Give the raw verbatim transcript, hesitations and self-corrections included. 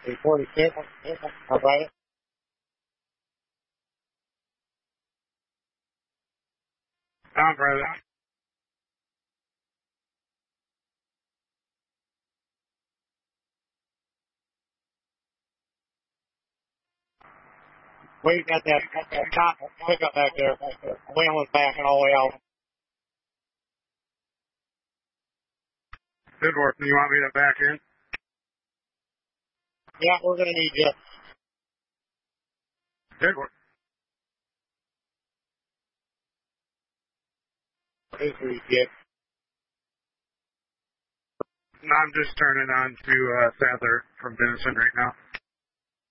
three forty-six. All right. Down, brother. We got that, got that top pickup back there. Wheeling backing all the way out. Good work. You want me to back in? Yeah, we're going to need you. Good work. This is what you get. I'm just turning on to uh, Sadler from Denison right now.